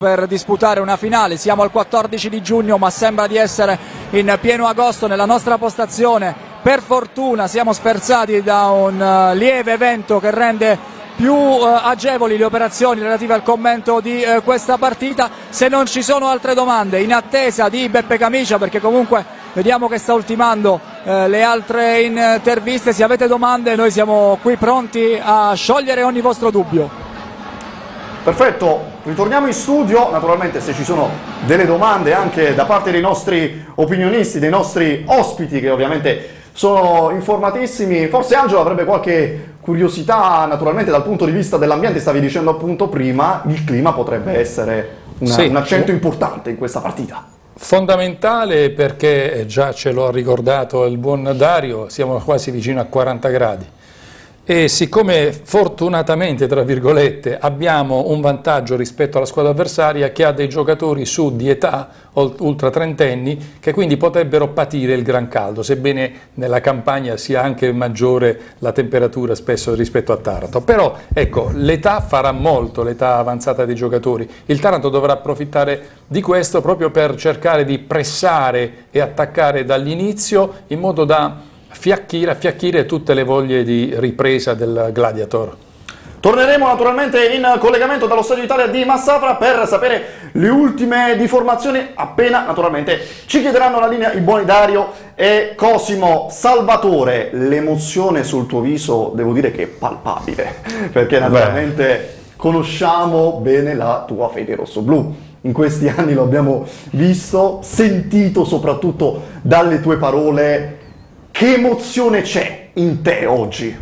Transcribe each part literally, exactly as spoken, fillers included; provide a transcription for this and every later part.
per disputare una finale. Siamo al quattordici di giugno, ma sembra di essere in pieno agosto nella nostra postazione. Per fortuna siamo sferzati da un uh, lieve vento che rende più uh, agevoli le operazioni relative al commento di uh, questa partita. Se non ci sono altre domande, in attesa di Beppe Camicia, perché comunque vediamo che sta ultimando uh, le altre interviste, se avete domande noi siamo qui pronti a sciogliere ogni vostro dubbio. Perfetto, ritorniamo in studio. Naturalmente se ci sono delle domande anche da parte dei nostri opinionisti, dei nostri ospiti, che ovviamente sono informatissimi, forse Angelo avrebbe qualche curiosità naturalmente dal punto di vista dell'ambiente. Stavi dicendo appunto prima, il clima potrebbe essere una, sì, un accento importante in questa partita. Fondamentale, perché già ce l'ho ricordato il buon Dario, siamo quasi vicino a quaranta gradi. E siccome fortunatamente, tra virgolette, abbiamo un vantaggio rispetto alla squadra avversaria che ha dei giocatori su di età ultra trentenni che quindi potrebbero patire il gran caldo, sebbene nella campagna sia anche maggiore la temperatura spesso rispetto a Taranto. Però ecco, l'età farà molto, l'età avanzata dei giocatori. Il Taranto dovrà approfittare di questo proprio per cercare di pressare e attaccare dall'inizio in modo da Fiacchire, fiacchire tutte le voglie di ripresa del Gladiator. Torneremo naturalmente in collegamento dallo Stadio Italia di Massafra per sapere le ultime di formazione appena naturalmente ci chiederanno la linea i buoni Dario e Cosimo. Salvatore, l'emozione sul tuo viso devo dire che è palpabile, perché naturalmente Beh. conosciamo bene la tua fede rossoblù. In questi anni lo abbiamo visto, sentito soprattutto dalle tue parole. Che emozione c'è in te oggi?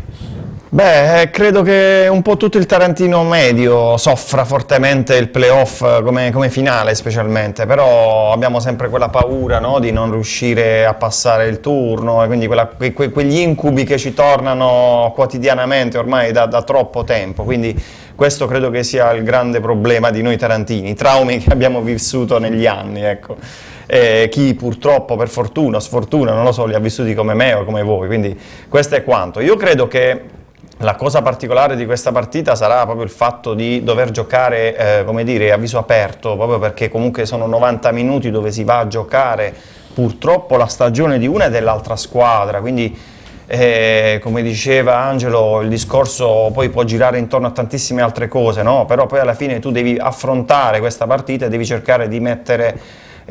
Beh, credo che un po' tutto il tarantino medio soffra fortemente il playoff come, come finale specialmente, però abbiamo sempre quella paura, no, di non riuscire a passare il turno, e quindi quella, que, que, quegli incubi che ci tornano quotidianamente ormai da, da troppo tempo, quindi questo credo che sia il grande problema di noi tarantini, i traumi che abbiamo vissuto negli anni, ecco. Eh, chi purtroppo, per fortuna o sfortuna, non lo so, li ha vissuti come me o come voi, quindi questo è quanto. Io credo che la cosa particolare di questa partita sarà proprio il fatto di dover giocare, eh, come dire, a viso aperto, proprio perché comunque sono novanta minuti dove si va a giocare purtroppo la stagione di una e dell'altra squadra, quindi eh, come diceva Angelo, il discorso poi può girare intorno a tantissime altre cose, no? Però poi alla fine tu devi affrontare questa partita e devi cercare di mettere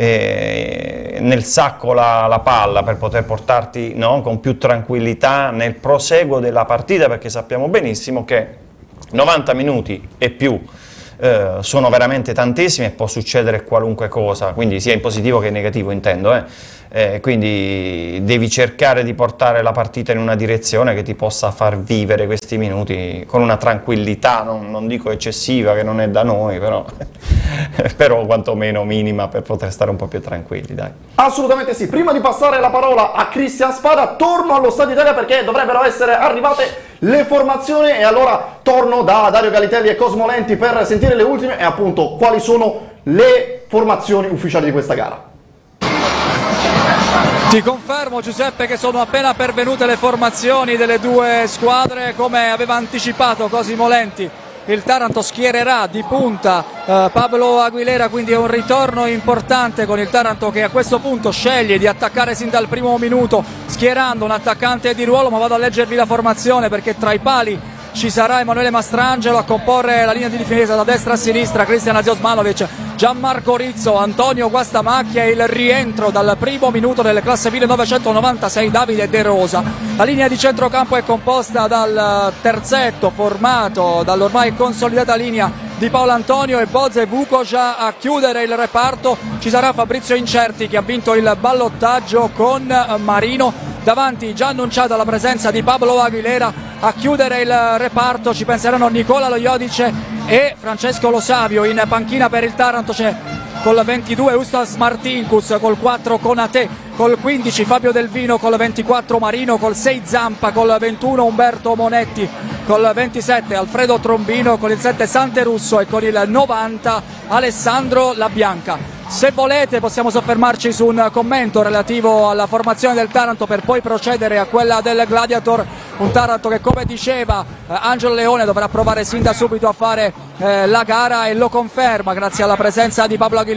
Eh, nel sacco la, la palla per poter portarti, no, con più tranquillità nel proseguo della partita, perché sappiamo benissimo che novanta minuti e più eh, sono veramente tantissimi e può succedere qualunque cosa, quindi sia in positivo che in negativo intendo, eh. Eh, quindi devi cercare di portare la partita in una direzione che ti possa far vivere questi minuti con una tranquillità, non, non dico eccessiva, che non è da noi, però, però quantomeno minima, per poter stare un po' più tranquilli, dai. Assolutamente sì. Prima di passare la parola a Cristian Spada, torno allo Stadio Italia perché dovrebbero essere arrivate le formazioni e allora torno da Dario Galitelli e Cosmo Lenti per sentire le ultime e appunto quali sono le formazioni ufficiali di questa gara. Ti confermo, Giuseppe, che sono appena pervenute le formazioni delle due squadre. Come aveva anticipato Cosimo Lenti, il Taranto schiererà di punta eh, Pablo Aguilera, quindi è un ritorno importante con il Taranto che a questo punto sceglie di attaccare sin dal primo minuto schierando un attaccante di ruolo, ma vado a leggervi la formazione perché tra i pali ci sarà Emanuele Mastrangelo, a comporre la linea di difesa da destra a sinistra Cristian Aziosmanovic, Gianmarco Rizzo, Antonio Guastamacchia e il rientro dal primo minuto delle classe millenovecentonovantasei Davide De Rosa. La linea di centrocampo è composta dal terzetto formato dall'ormai consolidata linea di Paolo Antonio e Boze Vukoja. A chiudere il reparto ci sarà Fabrizio Incerti che ha vinto il ballottaggio con Marino. Davanti già annunciata la presenza di Pablo Aguilera. A chiudere il reparto ci penseranno Nicola Lojodice e Francesco Lo Savio. In panchina per il Taranto c'è col ventidue Ustas Martinkus, col quattro Conate, col quindici Fabio Del Vino, col ventiquattro Marino, col sei Zampa, col ventuno Umberto Monetti, col ventisette Alfredo Trombino, con il sette Santerusso e con il novanta Alessandro La Bianca. Se volete possiamo soffermarci su un commento relativo alla formazione del Taranto per poi procedere a quella del Gladiator, un Taranto che, come diceva eh, Angelo Leone, dovrà provare sin da subito a fare eh, la gara, e lo conferma grazie alla presenza di Pablo Aguilera.